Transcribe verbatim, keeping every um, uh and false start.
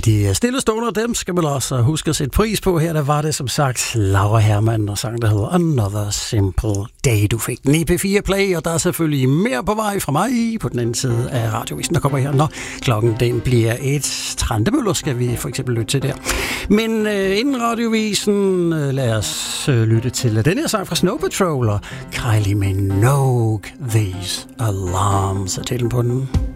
de stille stoner, dem skal man også huske at sætte pris på. Her der var det som sagt Laura Hermann og sang, der hedder Another Simple Day. Du fik den i P fire Play, og der er selvfølgelig mere på vej fra mig på den anden side af radiovisen, der kommer her, når klokken den bliver et. Trantemøller skal vi for eksempel lytte til der. Men øh, inden radiovisen, øh, lad os øh, lytte til den her sang fra Snow Patrol og Kylie Minogue, These Alarms er titlen på den.